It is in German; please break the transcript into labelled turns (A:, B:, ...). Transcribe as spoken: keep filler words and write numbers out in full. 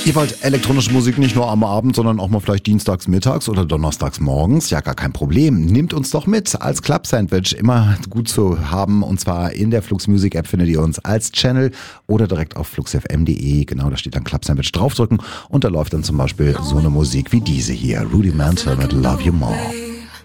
A: Ihr wollt elektronische Musik nicht nur am Abend, sondern auch mal vielleicht dienstags mittags oder donnerstags morgens? Ja, gar kein Problem. Nehmt uns doch mit als Club-Sandwich. Immer gut zu haben. Und zwar in der Flux Music App findet ihr uns als Channel oder direkt auf flux f m punkt de. Genau, da steht dann Club-Sandwich. Draufdrücken und da läuft dann zum Beispiel so eine Musik wie diese hier. Rudimental mit Love You More.